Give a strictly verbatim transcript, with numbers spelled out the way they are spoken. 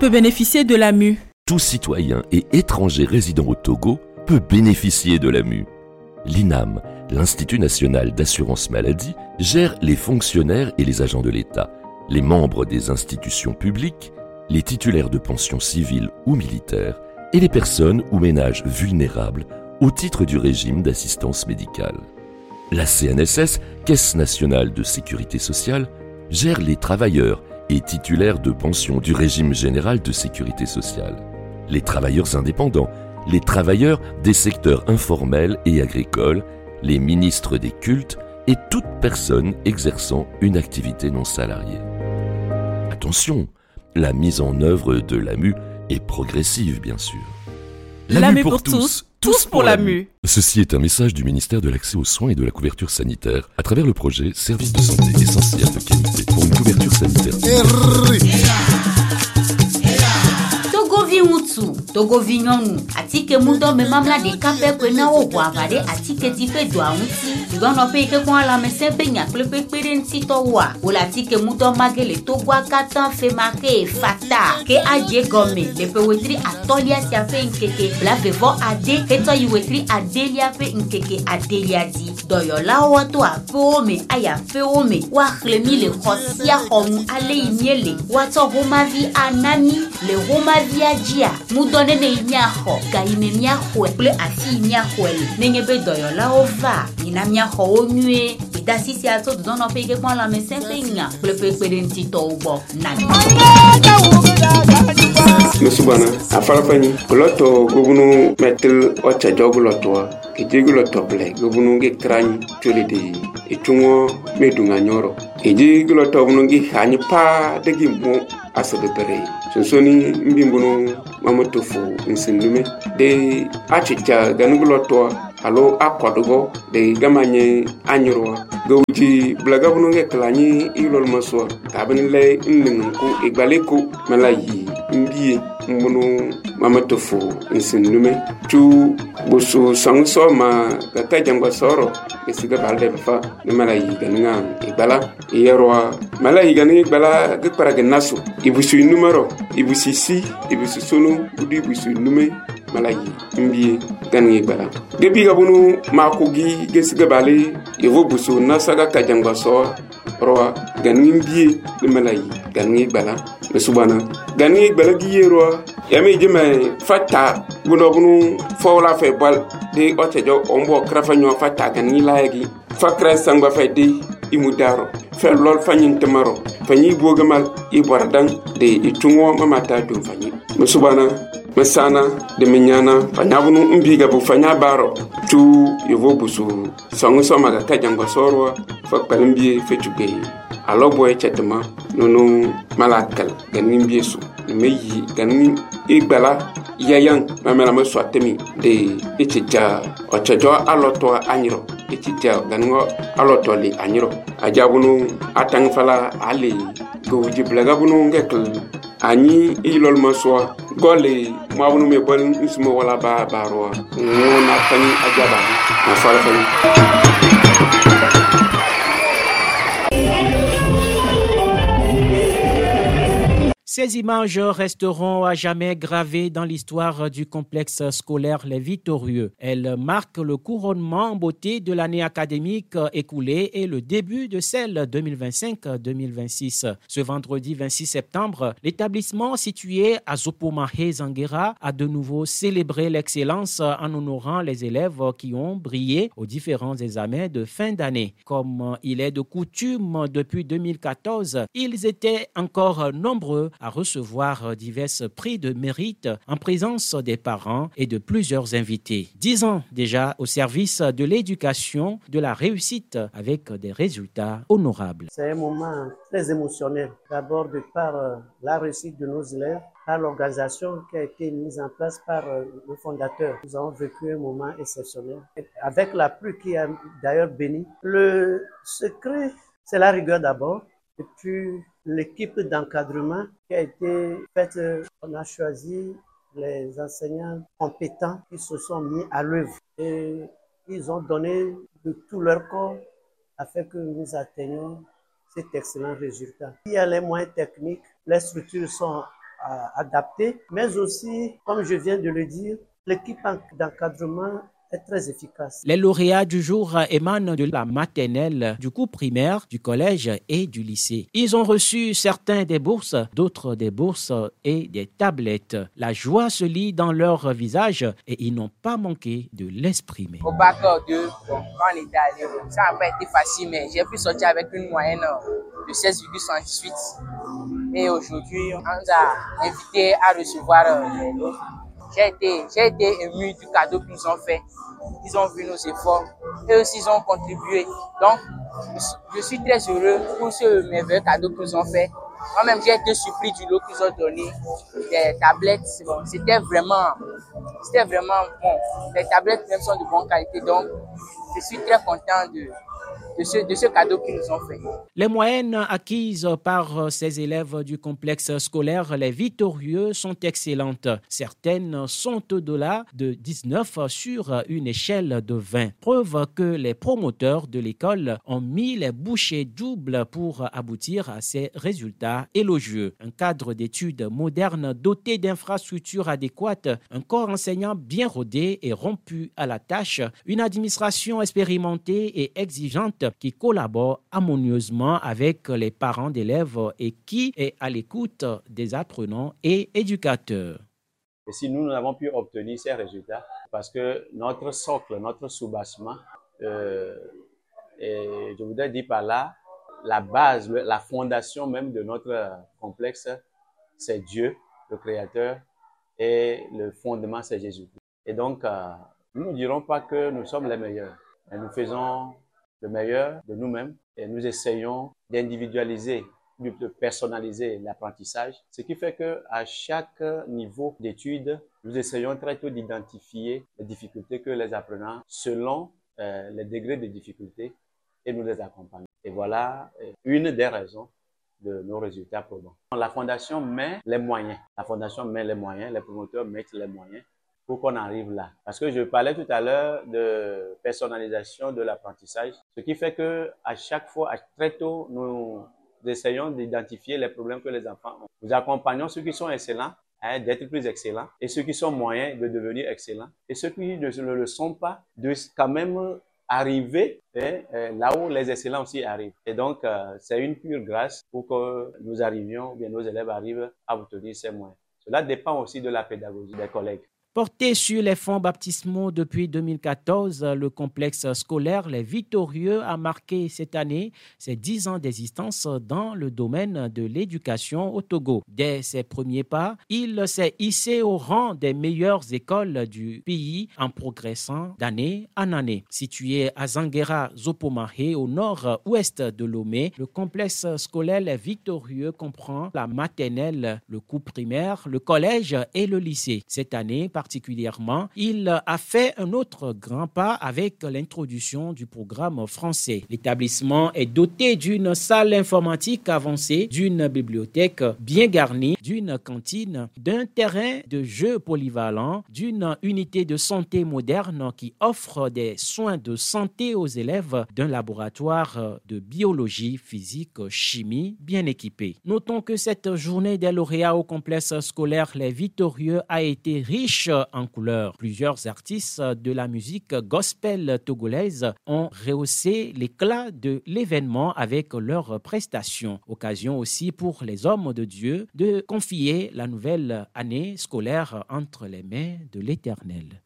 peut bénéficier de l'A M U? Tout citoyen et étranger résidant au Togo peut bénéficier de l'A M U. L'I N A M, l'Institut national d'assurance maladie, gère les fonctionnaires et les agents de l'État, les membres des institutions publiques, les titulaires de pensions civiles ou militaires et les personnes ou ménages vulnérables au titre du régime d'assistance médicale. La C N S S, Caisse nationale de sécurité sociale, gère les travailleurs et titulaires de pensions du régime général de sécurité sociale, les travailleurs indépendants, les travailleurs des secteurs informels et agricoles, les ministres des cultes et toute personne exerçant une activité non salariée. Attention, la mise en œuvre de l'A M U est progressive, bien sûr. L'A M U pour tous, tous pour l'A M U. Ceci est un message du ministère de l'Accès aux soins et de la couverture sanitaire à travers le projet Service de santé essentiel de qualité pour une couverture sanitaire. Togo vignonu atike mudo me mamla de kape ko na wo bo avade atike ti fe do awuti igono pe ke kon ala me se pe nya pe pe pe nti to wa o la atike mudo magele togo akata fe marke fata ke aje gome le pe wetri atolia ti afe nkeke bla vevo ade ke to yi wetri adelia fe nkeke adelia di doyo la wo to apo me aya fe o me wa chlemi le khosia homu ale imiele wa to homa vi anami le homa vi ajia mudo ne ne nyaho ga ime nyaho ple afi nyaho le ne be doyo la ova ina nyaho onue idasi si ato do no pe ke kwa la me sempe nya ple pe pe nti to ubo na Mesubana afala pani loto gobunu metel ocha joguloto ke jeguloto ble gobunu ge krani tole de etungo medunga nyoro e jeguloto bunu ge hani pa de gimbo asebe pere sonsoni mbimbuno mamotofu nsindume de achicha ganuguloto alo akwadogo de gamanye anyoro gowji blagabunu ge klani ilol maso tabinle nnenku igbaleko malayi mbiye mbunu mamotofu nsindume tu busu sangso ma kaka jangwa soro esiga balde fa ne malayi ganinga igbala yerwa malayi ganinga igbala ge paraga naso ibusu numero ibusu si ibusu sonu udi ibusu nume malayi mbiye ganinga igbala gebi gabunu makogi gesiga bale evo busu nasaga kajangwa so roa ganinga mbiye ne malayi ganinga igbala mesubana ganinga igbala gi yerwa yami jeme fata buno bunu fawla fe bal de otejo ombo krafanyo fata gani laegi fakra sangba fe de imudaro fe lol fanyin tamaro fanyi bogamal ibardang de itungo mamata dum fanyi musubana mesana de minyana fanyabunu umbiga bu fanya baro tu yovo busu sangu somaga kajango sorwa fakpalimbi fe tuge alobo echetema nono malakal ganin biesu meyi ganin igbala yayan mamela maswatemi de echicha ochajo aloto anyiro echicha ganin aloto li anyiro ajabunu atang fala ali goji blagabunu ngekl ani ilol maswa gole mawunu me bol ismo wala ba baro na tani ajaba na fala fala. Ces images resteront à jamais gravées dans l'histoire du complexe scolaire Les Victorieux. Elles marquent le couronnement en beauté de l'année académique écoulée et le début de celle deux mille vingt-cinq deux mille vingt-six. Ce vendredi vingt-six septembre, l'établissement situé à Zopomahe Zanguera a de nouveau célébré l'excellence en honorant les élèves qui ont brillé aux différents examens de fin d'année. Comme il est de coutume depuis deux mille quatorze, ils étaient encore nombreux à recevoir divers prix de mérite en présence des parents et de plusieurs invités. Dix ans déjà au service de l'éducation, de la réussite avec des résultats honorables. C'est un moment très émotionnel, d'abord de par euh, la réussite de nos élèves, par l'organisation qui a été mise en place par euh, le fondateur. Nous avons vécu un moment exceptionnel, avec la pluie qui a d'ailleurs béni. Le secret, c'est la rigueur d'abord, et puis l'équipe d'encadrement qui a été faite. On a choisi les enseignants compétents qui se sont mis à l'œuvre et ils ont donné de tout leur corps afin que nous atteignions cet excellent résultat. Il y a les moyens techniques, les structures sont adaptée, mais aussi, comme je viens de le dire, l'équipe d'encadrement est très efficace. Les lauréats du jour émanent de la maternelle, du cours primaire, du collège et du lycée. Ils ont reçu certains des bourses, d'autres des bourses et des tablettes. La joie se lit dans leur visage et ils n'ont pas manqué de l'exprimer. Au bac deux, bon, quand on était allé, ça n'a pas été facile, mais j'ai pu sortir avec une moyenne de seize virgule soixante-dix-huit. Et aujourd'hui, on nous a invités à recevoir les lots. J'ai été, j'ai été ému du cadeau qu'ils nous ont fait. Ils ont vu nos efforts et aussi ils ont contribué. Donc, je suis très heureux pour ce merveilleux cadeau qu'ils nous ont fait. Moi-même, j'ai été surpris du lot qu'ils ont donné. Des tablettes, bon, c'était vraiment, c'était vraiment bon. Les tablettes même sont de bonne qualité. Donc, je suis très content de De ce, de ce cadeau qu'ils nous ont fait. Les moyennes acquises par ces élèves du complexe scolaire Les Victorieux sont excellentes. Certaines sont au-delà de dix-neuf sur une échelle de vingt. Preuve que les promoteurs de l'école ont mis les bouchées doubles pour aboutir à ces résultats élogieux. Un cadre d'études moderne doté d'infrastructures adéquates, un corps enseignant bien rodé et rompu à la tâche, une administration expérimentée et exigeante qui collabore harmonieusement avec les parents d'élèves et qui est à l'écoute des apprenants et éducateurs. Et si nous n'avons pu obtenir ces résultats, parce que notre socle, notre soubassement, euh, et je voudrais dire par là, la base, la fondation même de notre complexe, c'est Dieu, le Créateur, et le fondement, c'est Jésus-Christ. Et donc, euh, nous ne dirons pas que nous sommes les meilleurs, mais nous faisons le meilleur de nous-mêmes et nous essayons d'individualiser, de personnaliser l'apprentissage, ce qui fait qu'à chaque niveau d'études, nous essayons très tôt d'identifier les difficultés que les apprenants, selon euh, les degrés de difficulté, et nous les accompagnons. Et voilà une des raisons de nos résultats probants. La Fondation met les moyens, la Fondation met les moyens, les promoteurs mettent les moyens pour qu'on arrive là. Parce que je parlais tout à l'heure de personnalisation de l'apprentissage, ce qui fait que à chaque fois, très tôt, nous essayons d'identifier les problèmes que les enfants ont. Nous accompagnons ceux qui sont excellents hein, d'être plus excellents et ceux qui sont moyens de devenir excellents et ceux qui ne le sont pas de quand même arriver hein, là où les excellents aussi arrivent. Et donc, euh, c'est une pure grâce pour que nous arrivions, bien nos élèves arrivent à obtenir ces moyens. Cela dépend aussi de la pédagogie des collègues. Porté sur les fonds baptismaux depuis deux mille quatorze, le complexe scolaire Les Victorieux a marqué cette année ses dix ans d'existence dans le domaine de l'éducation au Togo. Dès ses premiers pas, il s'est hissé au rang des meilleures écoles du pays en progressant d'année en année. Situé à Zanguera Zopomahé, au nord-ouest de Lomé, le complexe scolaire Les Victorieux comprend la maternelle, le cours primaire, le collège et le lycée. Cette année, par particulièrement, il a fait un autre grand pas avec l'introduction du programme français. L'établissement est doté d'une salle informatique avancée, d'une bibliothèque bien garnie, d'une cantine, d'un terrain de jeu polyvalent, d'une unité de santé moderne qui offre des soins de santé aux élèves, d'un laboratoire de biologie, physique, chimie bien équipé. Notons que cette journée des lauréats au complexe scolaire Les Victorieux a été riche en couleurs. Plusieurs artistes de la musique gospel togolaise ont rehaussé l'éclat de l'événement avec leurs prestations. Occasion aussi pour les hommes de Dieu de confier la nouvelle année scolaire entre les mains de l'Éternel.